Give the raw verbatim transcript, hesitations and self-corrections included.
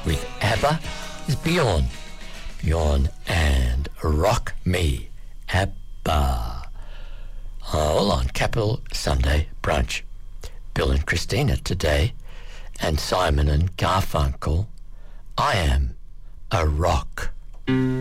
with ABBA is Bjorn. Bjorn and Rock Me, ABBA. All on Capital Sunday Brunch. Bill and Christina today, and Simon and Garfunkel, I Am a Rock.